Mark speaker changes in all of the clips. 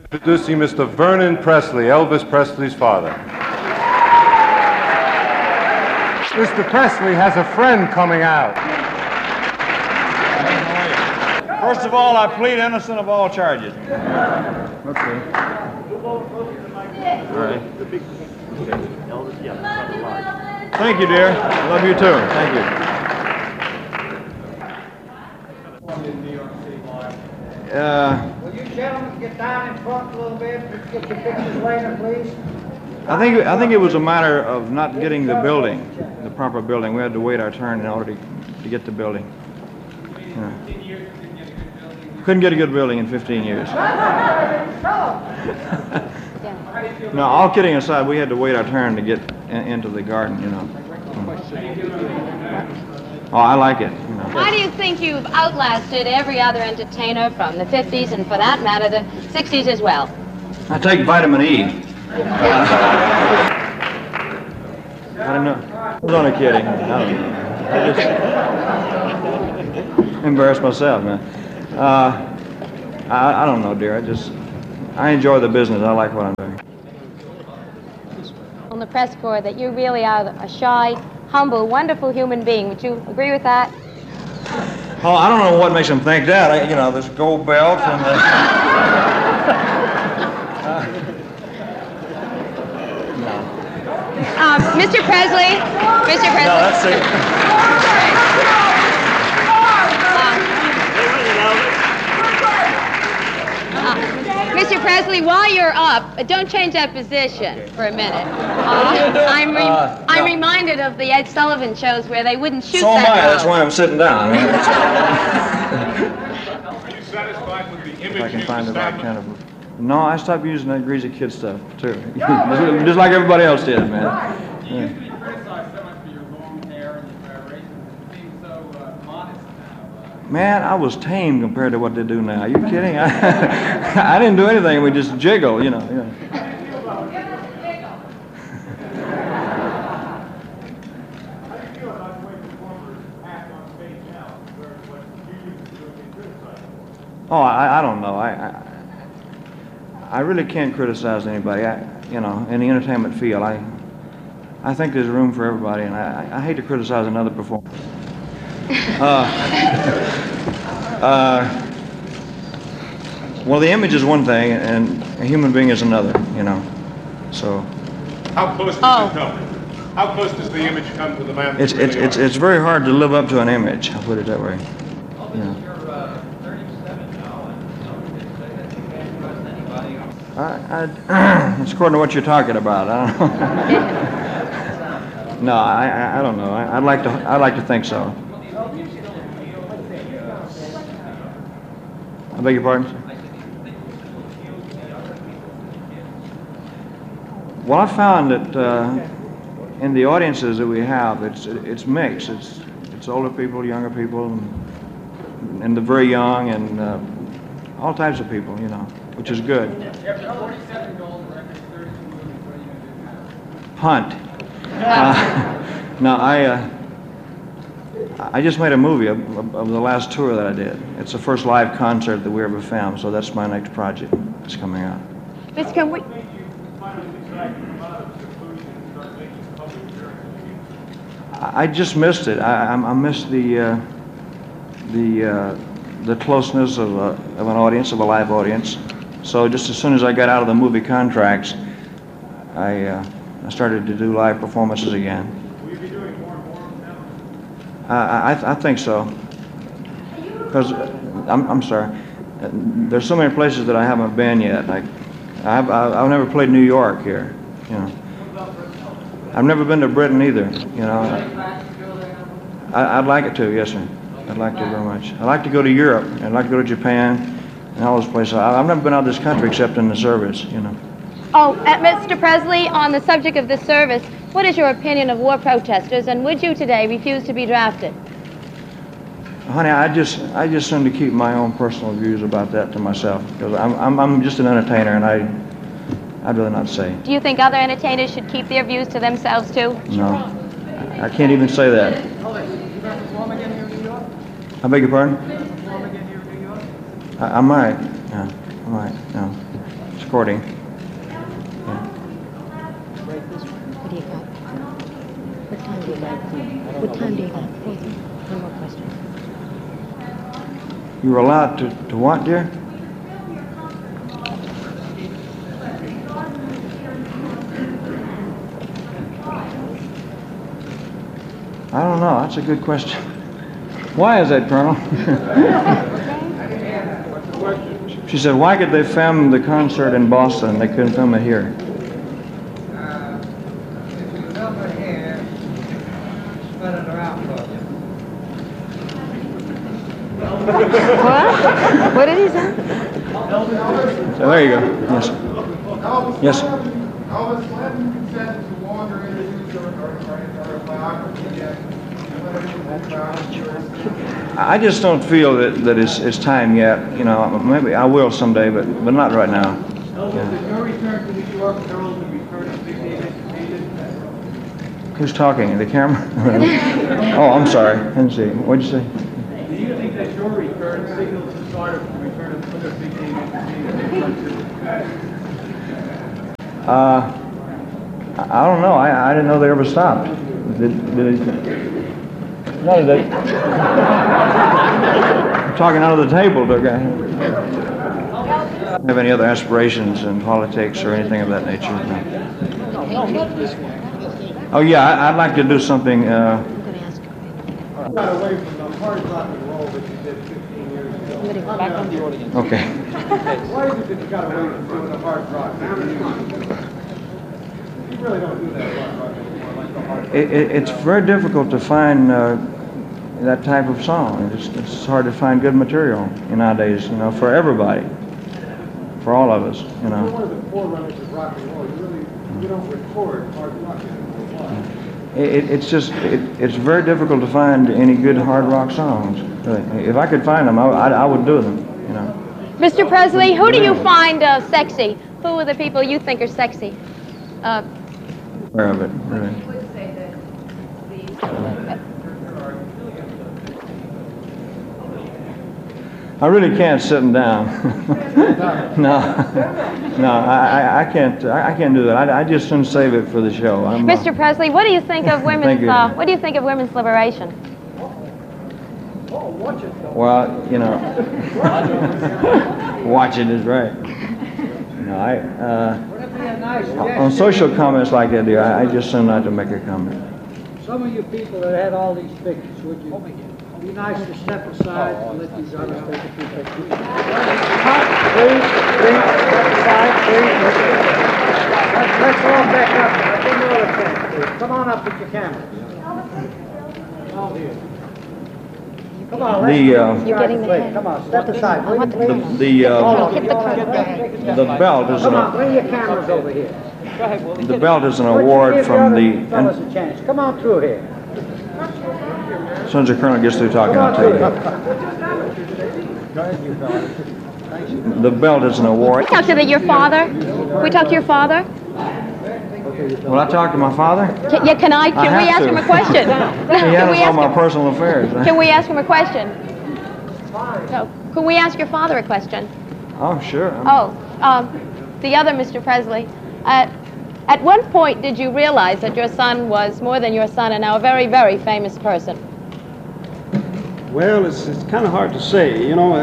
Speaker 1: Introducing Mr. Vernon Presley, Elvis Presley's father. Mr. Presley has a friend coming out.
Speaker 2: First of all, I plead innocent of all charges.
Speaker 3: Okay.
Speaker 2: All right. Thank you, dear. Love you too. Thank you.
Speaker 4: Will you gentlemen get down in front a little bit? Get your pictures later, please.
Speaker 2: I think it was a matter of not getting the building, the proper building. We had to wait our turn in order to get the building. Couldn't get a good building in 15 years. No, all kidding aside, we had to wait our turn to get into the garden, you know. Oh, I like it. You know.
Speaker 5: Why do you think you've outlasted every other entertainer from the 50s and, for that matter, the 60s as well?
Speaker 2: I take vitamin E. I don't know. I was only kidding. I don't know. I just embarrassed myself, man. I don't know, dear. I enjoy the business. I like what I'm doing.
Speaker 5: On the press corps that you really are a shy, humble, wonderful human being. Would you agree with that?
Speaker 2: Oh, I don't know what makes them think that. You know, this gold belt and
Speaker 5: Mr. Presley? Mr. Presley?
Speaker 2: No, that's it.
Speaker 5: Mr. Presley, while you're up, don't change that position for a minute. I'm reminded of the Ed Sullivan shows where they wouldn't shoot
Speaker 2: So am
Speaker 5: that
Speaker 2: I.
Speaker 5: low.
Speaker 2: That's why I'm sitting down.
Speaker 1: Are you satisfied with the image
Speaker 2: If I can
Speaker 1: you've
Speaker 2: find the right
Speaker 1: established?
Speaker 2: kind of... No, I stopped using that greasy kid stuff, too. Just like everybody else did, man.
Speaker 6: You used to be criticized so much for your long hair and your gyrations. It seems so modest now.
Speaker 2: Man, I was tame compared to what they do now. Are you kidding? I didn't do anything. We just jiggle, you know. Oh, I don't know. I really can't criticize anybody. In the entertainment field, I think there's room for everybody, and I hate to criticize another performer. Well, the image is one thing, and a human being is another, you know. So
Speaker 1: How close does it come? How close does the image come to the man? that you really are?
Speaker 2: it's very hard to live up to an image. I'll put it that way. You know. It's according to what you're talking about. I don't know. No, I don't know. I'd like to think so. I beg your pardon, sir? Well, I found that in the audiences that we have, it's mixed. It's older people, younger people, and the very young, and all types of people, you know, which is good.
Speaker 6: After 47 gold records, 32 movies, what are you going to do now?
Speaker 2: Hunt. No, I just made a movie of the last tour that I did. It's the first live concert that we ever filmed, so that's my next project that's coming out.
Speaker 5: Miss, can we...
Speaker 2: I just missed it. I missed the closeness of an audience, of a live audience. So just as soon as I got out of the movie contracts, I started to do live performances again.
Speaker 1: Will you be doing more and more now?
Speaker 2: I think so. Because I'm sorry. There's so many places that I haven't been yet. Like I've never played New York here. You know. I've never been to Britain either. You know. I'd like it to. Yes, sir. I'd like to very much. I'd like to go to Europe. I'd like to go to Japan and all those places. I've never been out of this country except in the service. You know.
Speaker 5: Oh, Mr. Presley, on the subject of this service, what is your opinion of war protesters, and would you today refuse to be drafted?
Speaker 2: Honey, I just seem to keep my own personal views about that to myself because I'm just an entertainer, and I'd rather not say.
Speaker 5: Do you think other entertainers should keep their views to themselves too?
Speaker 2: No, I can't even say that. I beg your pardon? I might. Yeah, I might. No. recording.
Speaker 5: What do you got? What time do you like? What time do you like? One more question.
Speaker 2: You were allowed to what, dear? I don't know. That's a good question. Why is that, Colonel? She said, why could they film the concert in Boston? They couldn't film it here.
Speaker 4: If you film it here, spread it around for you.
Speaker 5: What? What did he say?
Speaker 2: So there you go. Yes. Yes.
Speaker 1: Elvis Clinton consented to longer interviews or biography yet.
Speaker 2: I just don't feel that it's time yet. You know, maybe I will someday, but not right now. Yeah.
Speaker 6: Your return to New York heralds the return of Big David David.
Speaker 2: Who's talking? The camera? Oh, I'm sorry. I didn't see. What'd you say?
Speaker 6: Do you think that your return signals the start of the return of other Big David
Speaker 2: I don't know. I didn't know they ever stopped. Did it? No, did they? I'm talking under the table, okay? Have any other aspirations in politics or anything of that nature? No. Oh yeah, I'd like to do something.
Speaker 5: I'm going to ask her.
Speaker 1: Got away from the hard rock and roll that you did 15 years ago.
Speaker 5: Somebody go back on the audience.
Speaker 2: Okay.
Speaker 1: Why is it that you got away from doing the hard rock? You really don't do that hard rock anymore, like the hard rock.
Speaker 2: It's very difficult to find that type of song. It's hard to find good material nowadays, you know, for everybody, for all of us, you
Speaker 1: You're
Speaker 2: know.
Speaker 1: one of the forerunners of rock and roll. You don't record hard rock anymore. Why?
Speaker 2: It's very difficult to find any good hard rock songs. If I could find them, I would do them, you know.
Speaker 5: Mr. Presley, who do you find sexy? Who are the people you think are sexy?
Speaker 2: Aware of it, really. I really can't sit them down. No, I can't do that. I just shouldn't save it for the show.
Speaker 5: Mr. Presley, what do you think of women's?
Speaker 2: Thank you.
Speaker 5: What do you think of women's liberation?
Speaker 2: Well, you know, watch it is right. No,
Speaker 4: Would it be a nice
Speaker 2: on
Speaker 4: suggestion?
Speaker 2: social comments like that, dear, I just tend not to make a comment.
Speaker 4: Some of you people that had all these pictures, would you be nice to step aside and let these others take a few pictures? Please, step aside, please. Let's all back up. Give me all a chance, please. Come on up with your camera. All here. Come on, let's
Speaker 5: You're getting the
Speaker 4: please.
Speaker 5: head.
Speaker 4: Come on, step aside.
Speaker 5: I want the
Speaker 4: Please.
Speaker 5: camera.
Speaker 2: The
Speaker 5: Hit the camera.
Speaker 2: belt is
Speaker 4: Come on,
Speaker 2: an
Speaker 4: bring your cameras over here.
Speaker 2: award from
Speaker 4: Give
Speaker 2: the.
Speaker 4: the other fellas a chance. Come on through here.
Speaker 2: As soon as the colonel gets through talking,
Speaker 4: Come
Speaker 2: I'll
Speaker 4: on
Speaker 2: tell
Speaker 4: through
Speaker 2: you.
Speaker 4: here. Go ahead, you fellas.
Speaker 2: The belt is an award.
Speaker 5: Talk to your father. Can we talk to your father?
Speaker 2: Will I talk to my father?
Speaker 5: Can we
Speaker 2: have
Speaker 5: ask
Speaker 2: to.
Speaker 5: him a question?
Speaker 2: He
Speaker 5: Can we
Speaker 2: handles all
Speaker 5: ask
Speaker 2: my
Speaker 5: him?
Speaker 2: personal affairs.
Speaker 5: Can we ask him a question? No. Can we ask your father a question?
Speaker 2: Oh, sure.
Speaker 5: The other Mr. Presley. At what point did you realize that your son was more than your son and now a very, very famous person?
Speaker 3: Well, it's kind of hard to say. You know,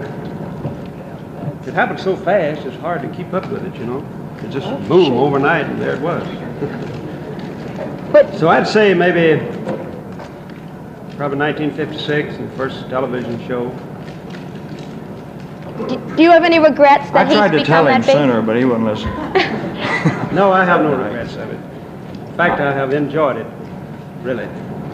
Speaker 3: it happened so fast, it's hard to keep up with it, you know. It just boom, overnight, and there it was.
Speaker 5: But
Speaker 3: So I'd say maybe probably 1956, the first television show.
Speaker 5: do you have any regrets
Speaker 2: I
Speaker 5: that he's
Speaker 2: tried to tell
Speaker 5: become
Speaker 2: him
Speaker 5: that big?
Speaker 2: sooner, but he wouldn't listen.
Speaker 3: No, I have no regrets of it. In fact, I have enjoyed it, really.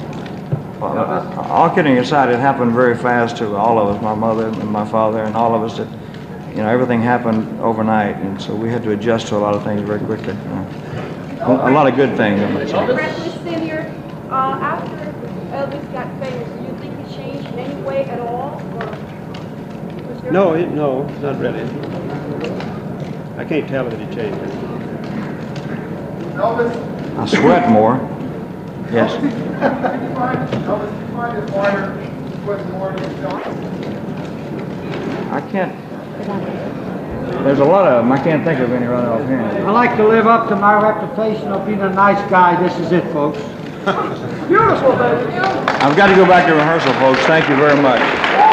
Speaker 2: All kidding aside, it happened very fast to all of us, my mother and my father and all of us. That, you know, everything happened overnight, and so we had to adjust to a lot of things very quickly. A lot of good things. I would say.
Speaker 7: Presley Sr., after Elvis got famous, do you think he changed in any way at all? Or was there-
Speaker 3: No, not really. I can't tell that he changed it.
Speaker 1: Elvis,
Speaker 2: I sweat more. Yes.
Speaker 1: Elvis, do you find it harder to put more into John?
Speaker 2: I can't. There's a lot of them. I can't think of any right offhand.
Speaker 4: I like to live up to my reputation of being a nice guy. This is it, folks. Beautiful, baby.
Speaker 2: I've got to go back to rehearsal, folks. Thank you very much.